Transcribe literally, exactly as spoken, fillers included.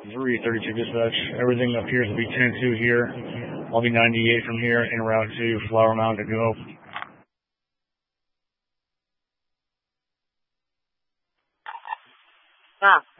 three thirty-two dispatch. Everything appears to be ten two here. I'll be ninety-eight from here en route to Flower Mound to go. Ah.